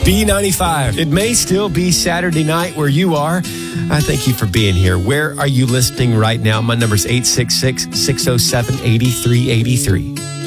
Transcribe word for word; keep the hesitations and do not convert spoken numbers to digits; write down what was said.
B ninety-five. It may still be Saturday night where you are. I thank you for being here. Where are you listening right now? My number is eight six six, six oh seven, eight three eight three.